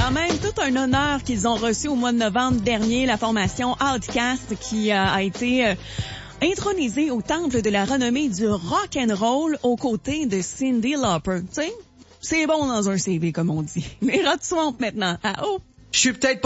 quand même tout un honneur qu'ils ont reçu au mois de novembre dernier, la formation Outkast qui a été intronisée au temple de la renommée du rock and roll aux côtés de Cyndi Lauper. Tu sais, c'est bon dans un CV comme on dit. Les Rod Swamp maintenant. Ah oh! Je suis peut-être